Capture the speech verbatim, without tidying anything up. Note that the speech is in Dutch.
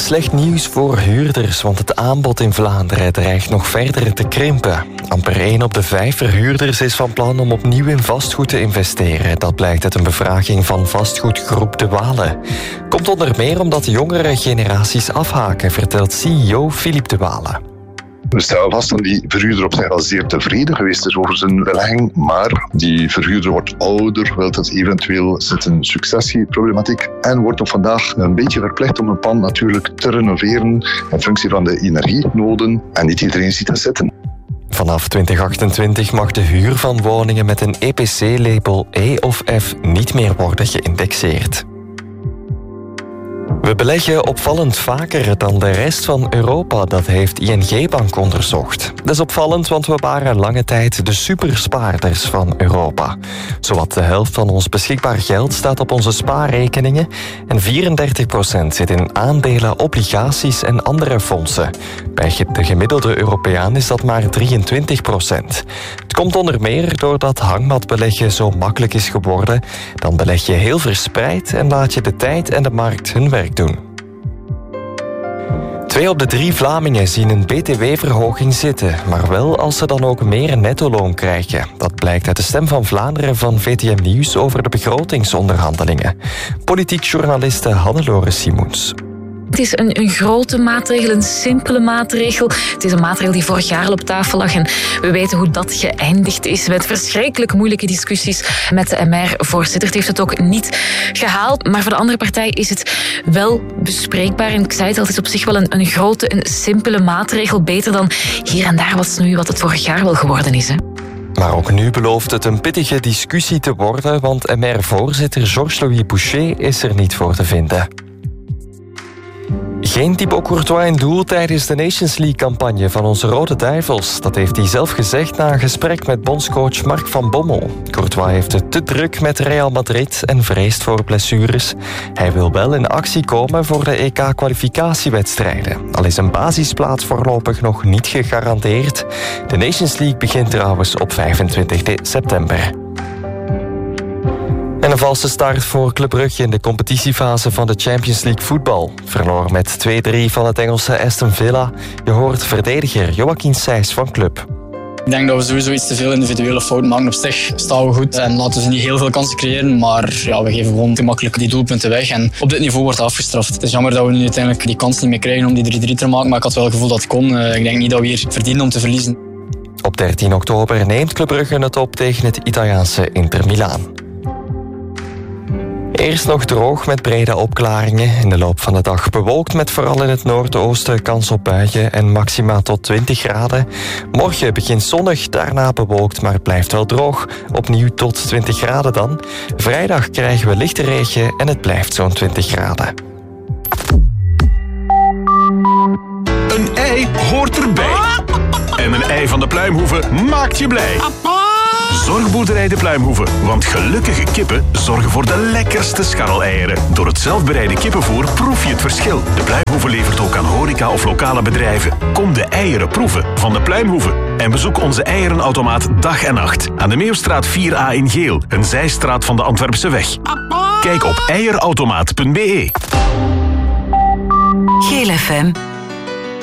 slecht nieuws voor huurders, want het aanbod in Vlaanderen dreigt nog verder te krimpen. Amper één op de vijf verhuurders is van plan om opnieuw in vastgoed te investeren. Dat blijkt uit een bevraging van vastgoedgroep De Wale. Komt onder meer omdat jongere generaties afhaken, vertelt C E O Philippe De Wale. We stellen vast dat die verhuurder op zich al zeer tevreden geweest is over zijn belegging, maar die verhuurder wordt ouder, wil het eventueel zit een successieproblematiek en wordt op vandaag een beetje verplicht om een pand natuurlijk te renoveren in functie van de energienoden en niet iedereen ziet dat zitten. Vanaf twintig achtentwintig mag de huur van woningen met een E P C-label E of F niet meer worden geïndexeerd. We beleggen opvallend vaker dan de rest van Europa, dat heeft I N G-bank onderzocht. Dat is opvallend, want we waren lange tijd de superspaarders van Europa. Zowat de helft van ons beschikbaar geld staat op onze spaarrekeningen en vierendertig procent zit in aandelen, obligaties en andere fondsen. Bij de gemiddelde Europeaan is dat maar drieëntwintig procent. Het komt onder meer doordat hangmatbeleggen zo makkelijk is geworden. Dan beleg je heel verspreid en laat je de tijd en de markt hun werk doen. Twee op de drie Vlamingen zien een B T W-verhoging zitten, maar wel als ze dan ook meer nettoloon krijgen. Dat blijkt uit de Stem van Vlaanderen van V T M Nieuws over de begrotingsonderhandelingen. Politiek journaliste Hannelore Simoens. Het is een, een grote maatregel, een simpele maatregel. Het is een maatregel die vorig jaar al op tafel lag en we weten hoe dat geëindigd is met verschrikkelijk moeilijke discussies met de M R-voorzitter. Het heeft het ook niet gehaald, maar voor de andere partij is het wel bespreekbaar. En ik zei het al, het is op zich wel een, een grote, een simpele maatregel. Beter dan hier en daar wat snoei wat het vorig jaar wel geworden is, hè. Maar ook nu belooft het een pittige discussie te worden, want M R-voorzitter Georges-Louis Boucher is er niet voor te vinden. Geen Thibaut Courtois in doel tijdens de Nations League-campagne van onze Rode Duivels. Dat heeft hij zelf gezegd na een gesprek met bondscoach Mark van Bommel. Courtois heeft het te druk met Real Madrid en vreest voor blessures. Hij wil wel in actie komen voor de E K-kwalificatiewedstrijden. Al is een basisplaats voorlopig nog niet gegarandeerd. De Nations League begint trouwens op vijfentwintig september. En een valse start voor Club Brugge in de competitiefase van de Champions League voetbal. Verloor met twee drie van het Engelse Aston Villa. Je hoort verdediger Joachim Sijs van Club. Ik denk dat we sowieso iets te veel individuele fouten maken. Op zich staan we goed en laten ze niet heel veel kansen creëren. Maar ja, we geven gewoon te makkelijk die doelpunten weg. En op dit niveau wordt afgestraft. Het is jammer dat we nu uiteindelijk die kans niet meer krijgen om die drie drie te maken. Maar ik had wel het gevoel dat het kon. Ik denk niet dat we hier verdienen om te verliezen. Op dertien oktober neemt Club Brugge het op tegen het Italiaanse Inter Milaan. Eerst nog droog met brede opklaringen. In de loop van de dag bewolkt met vooral in het noordoosten kans op buien en maxima tot twintig graden. Morgen begint zonnig, daarna bewolkt, maar het blijft wel droog. Opnieuw tot twintig graden dan. Vrijdag krijgen we lichte regen en het blijft zo'n twintig graden. Een ei hoort erbij. En een ei van de Pluimhoeve maakt je blij. Zorgboerderij de Pluimhoeve, want gelukkige kippen zorgen voor de lekkerste scharreleieren. Door het zelfbereide kippenvoer proef je het verschil. De Pluimhoeve levert ook aan horeca of lokale bedrijven. Kom de eieren proeven van de Pluimhoeve. En bezoek onze eierenautomaat dag en nacht. Aan de Meeuwstraat vier A in Geel, een zijstraat van de Antwerpse weg. Kijk op eierautomaat punt be. Geel F M.